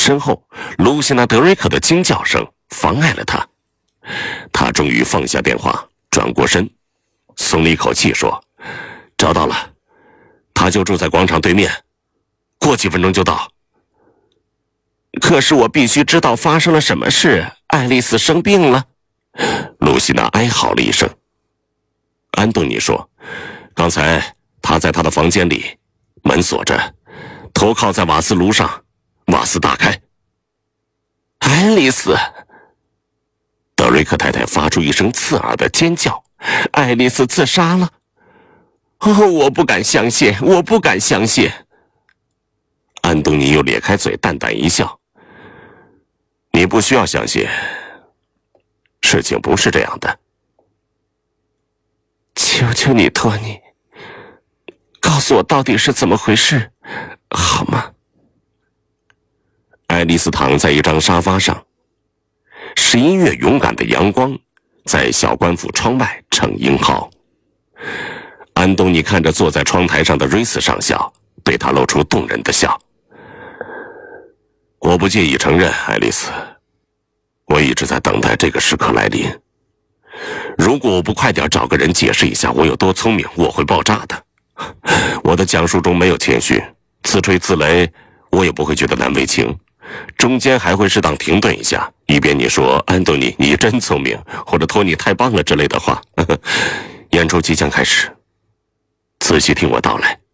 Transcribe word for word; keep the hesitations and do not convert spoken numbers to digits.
身后露西娜·德瑞克的惊叫声妨碍了他。他终于放下电话，转过身，松了一口气说：找到了，他就住在广场对面，过几分钟就到。可是我必须知道发生了什么事，爱丽丝生病了。露西娜哀嚎了一声。安东尼说，刚才他在他的房间里，门锁着，头靠在瓦斯炉上，瓦斯打开。爱丽丝！德瑞克太太发出一声刺耳的尖叫，爱丽丝自杀了。哦，我不敢相信，我不敢相信。安东尼又咧开嘴，淡淡一笑。你不需要相信，事情不是这样的。求求你，托尼，告诉我到底是怎么回事，好吗？爱丽丝躺在一张沙发上，十一月勇敢的阳光在小官府窗外呈樱号。安东尼看着坐在窗台上的瑞斯上校，对他露出动人的笑。我不介意承认，爱丽丝，我一直在等待这个时刻来临。如果我不快点找个人解释一下我有多聪明，我会爆炸的。我的讲述中没有谦虚，自吹自擂，我也不会觉得难为情。中间还会适当停顿一下，以便你说安东尼你真聪明，或者托尼太棒了之类的话。演出即将开始，仔细听我道来。